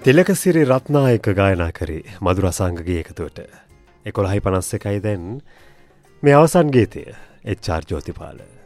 තිලකසිරි රත්නායක ගායනා කරේ මధుරසංගගේ එකතුවට 11:51 දැන් මේ අවසන් ගීතය එච්.ආර්. ජෝතිපාල